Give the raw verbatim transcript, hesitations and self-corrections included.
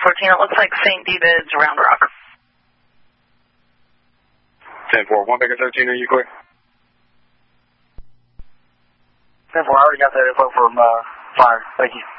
fourteen, it looks like Saint David's Round Rock. ten four, one Baker thirteen, are you clear? ten four, I already got that info from uh, fire. Thank you.